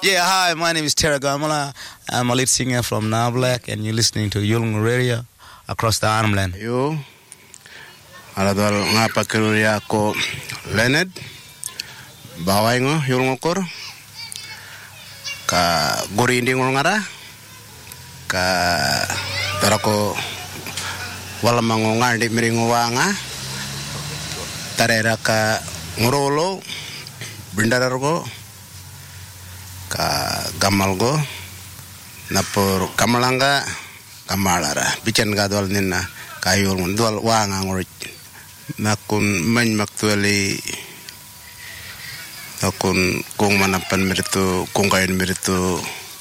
Yeah, hi, my name is Tera Gamala. I'm a lead singer from Now Black, and you're listening to Yulung Radio across the Armland. Yo, aladwal ngapa kiruria ko Leonard, bawai ngo Yulung Okor, ka guri indi ngara, ka tarako wala mangongar di miringo wanga, tarera ka ngurolo, bindarargo, ka gamalgo, napur kamalanga, kamalara, bican gadwal nina, kayul dwal wanga ngurit, nakun maktuali, nakun kung manapan meritu, kung kain meritu,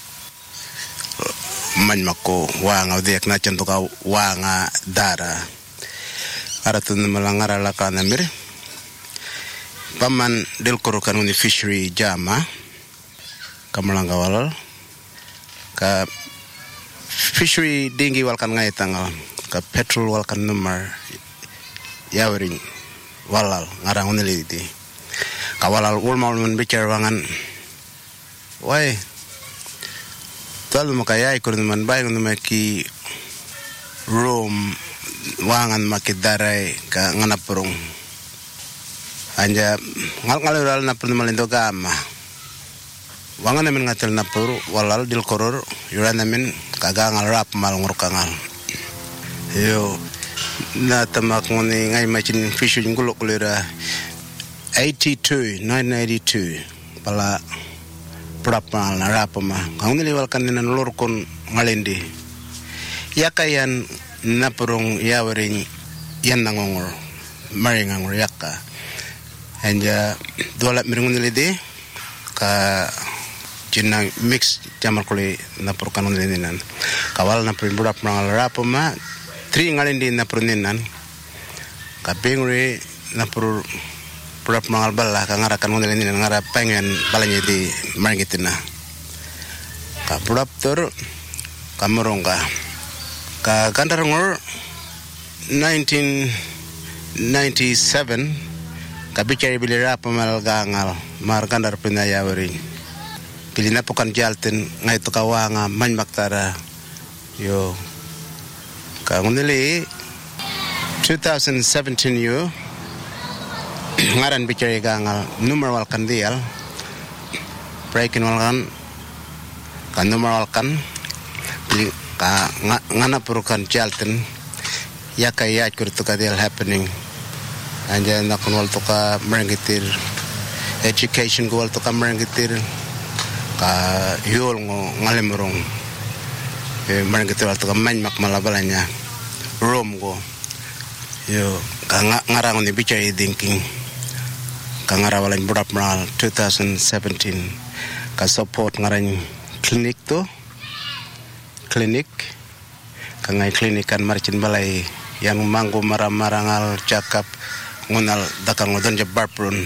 mako wanga diak na chanto ka wanga dara, aratun malangara lakana mir, paman delkoro kanuni fishery jama. Kamalanga walal ka fishery dingi walkan ngai tangal ka petrol walkan numar yawaring walal ngarang uneliti ka walal ulmal mun bicar wangan wai tal makaya ikur man bay ngun maki room wangan makidarai ka nganapurung anja ngal na pernamalindo gama wangan namin ngatel na puro walal dil koror yura namin kagangal rap malngur kangal yo na tamak ngoni ngai machin fishing gulok lera 1982 pala prap mal na rap ma ngoni liwal kanin lor kon ngalindi yakayan na purong yawaring yan nangongor maringangor yakka anja dolat miringun lidi ka jinang mix jamal kuli na purkanon ninan kawal na primbura prangal rapoma tri ngalindi na pruninan ka bingri na pur purap mangal bala ka ngarakan ngon ninan ngara pengen balanya di margitina ka purap tur kamurongga ka gandarngor 1997 ka bicari bili rapomal gangal mar gandar pinayawari pilina pokan jalten ngai to kawanga man maktara yo ka ngunili 2017 yo ngaran bicara gangal numeral kan dial breaking walkan kan numeral kan ka ngana purukan jalten yakaya kurtu kadil happening anja nakon wal to ka merengitir education go wal to ka merengitir ka yul ngalimrong merengitir wal to ka manmak malabalanya rom go yo ka ngarang ni bicara thinking ka ngarawalan burap mal 2017 ka support ngarang klinik to klinik ka ngai klinikan marcin balai yang manggo marangal cakap ngunal dakang ngodon jabarprun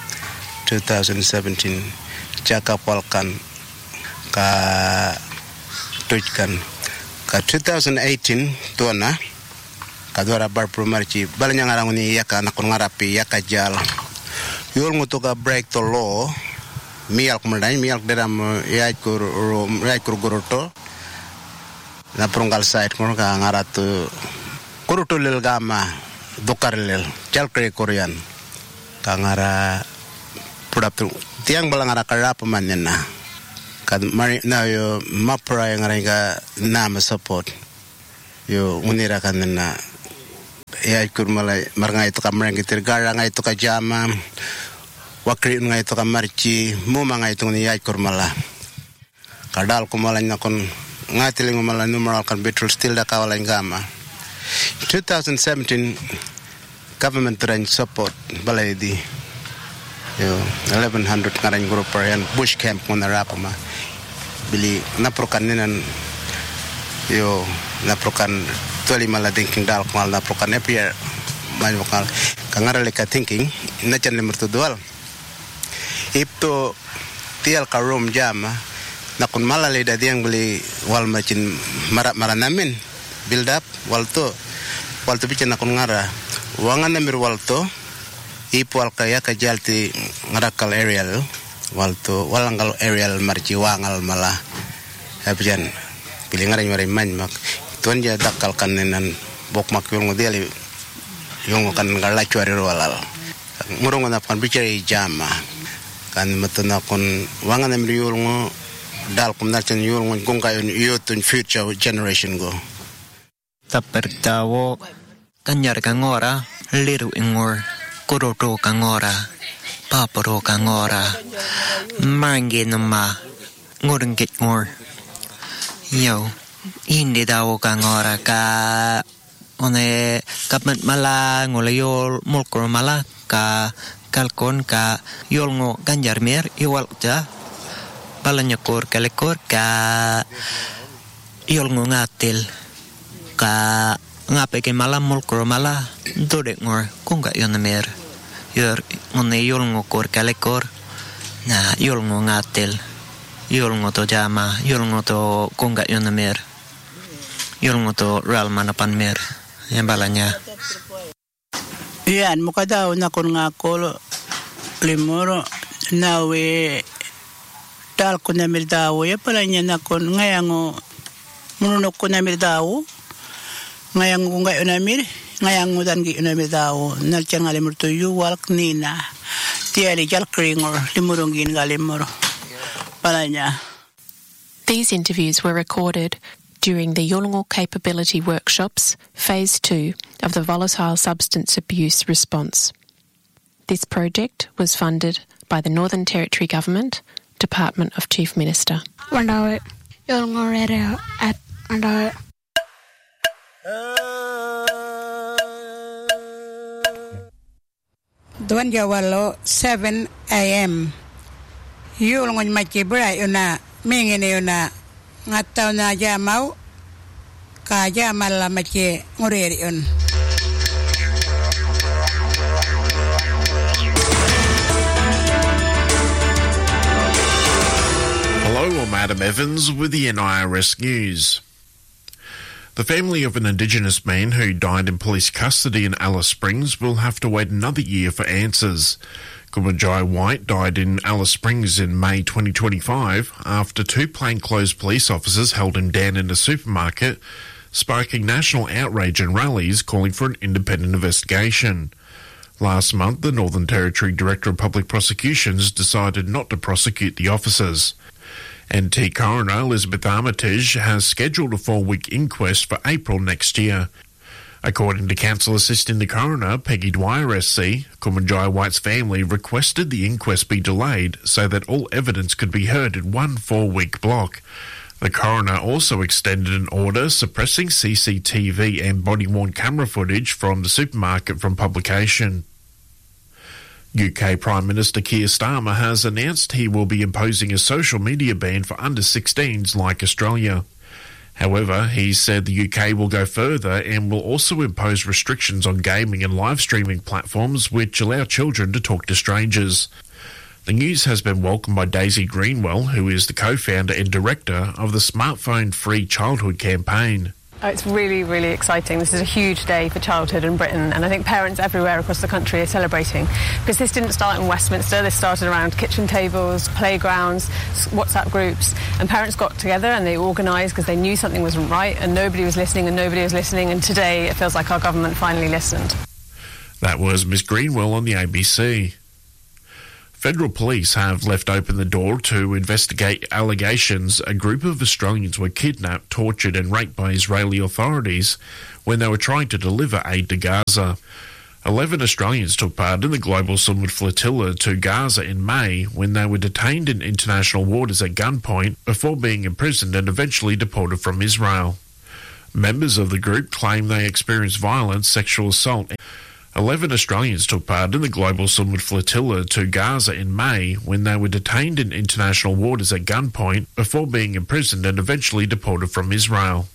2017 cakap walkan ka tujkan ka 2018 tuana kadora barprun marci balanya ngarang ni yaka nakon ngarapi yaka jal yul ngutuka break to law mial kemudian mial deram yaikur guruto na pronggal site kon ka ngaratu guruto lil gama dokar lil jalkre korean ka ngara pudap tiang balangara kara pemanena kad mari na yo mapra yang ngara nama support yo unira kanena ya ikur malai marngai to kamrang gitir gara ngai to ka jama wakri ngai to ka marci mu mangai to ni ya ikur mala kadal ko malanya kon ngatiling mala numeral kan betul still da kawalan gama 2017 government range support balai di yo 1100 ngarang group yan bush camp ngona rapama bili naprokan ninan yo naprokan toli mala thinking dal ko naprokan epier man vokal kangarale ka thinking na chan lemur to dual ipto tial ka room jama nakon mala le da diang beli wal macin maranamin build up walto bican nakon ngara wangan namir walto ipwal kaya ka jalti ngarakal area walto walangal aerial marci wangal mala habjan pilingaran mari manmak tuan ja dakal kanenan bok mak yulngo deli yulngo kan ngala cuari walal murungo napkan bicara jama kan matuna kon wangan emri yulngo dal kum nachen yulngo gongkayon yotun future generation go tapertawo kanyar kangora liru ingor koroto kangora paporo kangora mange nama ngorengket ngor yo indi dawo kangora ka one kapmet mala ngolayo molkor mala ka kalkon ka yolngo ganjarmer iwal ja balanyakor kalekor ka yolngo ngatil ka ngape ke malam molkor mala dodek ngor kunga yonamer yor ngone yolngo kor kalekor na yolngo ngatil yolngo to jama yolngo to kunga yonamer yolngo to ral manapan mer yang balanya yan mukadaw na kon ngakol limoro nawe tal ko na mirdawo ya palanya na kon ngayango mununok ko na mirdawo ngayang ngayon namir ngayang mudan gi namir daw nalchang alimur to yu walk nina tiari jal kringor limurungin galimor palanya. These interviews were recorded during the Yolngu Capability Workshops, Phase 2 of the Volatile Substance Abuse Response. This project was funded by the Northern Territory Government, Department of Chief Minister. Wandawe Yolngu radio at Wandawe. Duan jawalo 7 a.m. Yulngon makibra yuna mingine yuna ngataw na jamaw ka jamal la machi ngureri yun. Hello, I'm Adam Evans with the NIRS News. The family of an Indigenous man who died in police custody in Alice Springs will have to wait another year for answers. Kumanjai White died in Alice Springs in May 2025 after two plainclothes police officers held him down in a supermarket, sparking national outrage and rallies calling for an independent investigation. Last month, the Northern Territory Director of Public Prosecutions decided not to prosecute the officers. NT Coroner Elizabeth Armitage has scheduled a 4-week inquest for April next year. According to Counsel Assisting the Coroner, Peggy Dwyer SC, Kumanjai White's family requested the inquest be delayed so that all evidence could be heard in one 4-week block. The Coroner also extended an order suppressing CCTV and body-worn camera footage from the supermarket from publication. UK Prime Minister Keir Starmer has announced he will be imposing a social media ban for under-16s like Australia. However, he said the UK will go further and will also impose restrictions on gaming and live streaming platforms which allow children to talk to strangers. The news has been welcomed by Daisy Greenwell, who is the co-founder and director of the Smartphone Free Childhood campaign. Oh, it's really, really exciting. This is a huge day for childhood in Britain, and I think parents everywhere across the country are celebrating, because this didn't start in Westminster. This started around kitchen tables, playgrounds, WhatsApp groups, and parents got together and they organised because they knew something wasn't right and nobody was listening, and today it feels like our government finally listened. That was Ms Greenwell on the ABC. Federal police have left open the door to investigate allegations a group of Australians were kidnapped, tortured and raped by Israeli authorities when they were trying to deliver aid to Gaza. 11 Australians took part in the Global Sunward Flotilla to Gaza in May when they were detained in international waters at gunpoint before being imprisoned and eventually deported from Israel. Members of the group claim they experienced violence, sexual assault. 11 Australians took part in the Global Sunward Flotilla to Gaza in May when they were detained in international waters at gunpoint before being imprisoned and eventually deported from Israel.